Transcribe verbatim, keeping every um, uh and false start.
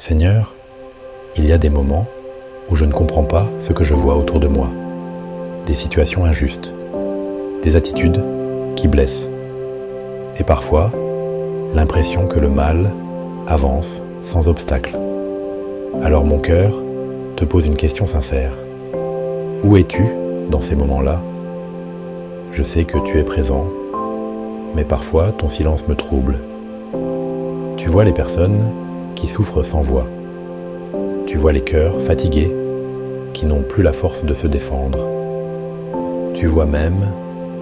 Seigneur, il y a des moments où je ne comprends pas ce que je vois autour de moi, des situations injustes, des attitudes qui blessent, et parfois l'impression que le mal avance sans obstacle. Alors mon cœur te pose une question sincère. Où es-tu dans ces moments-là ? Je sais que tu es présent, mais parfois ton silence me trouble. Tu vois les personnes qui souffrent sans voix. Tu vois les cœurs fatigués qui n'ont plus la force de se défendre. Tu vois même